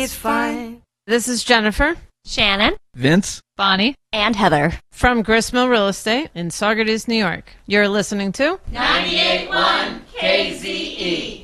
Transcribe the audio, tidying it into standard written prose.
everybody's fine. This is Jennifer, Shannon, Vince, Bonnie, And Heather. from Gristmill Real Estate in Saugerties, New York. You're listening to 98.1 KZE.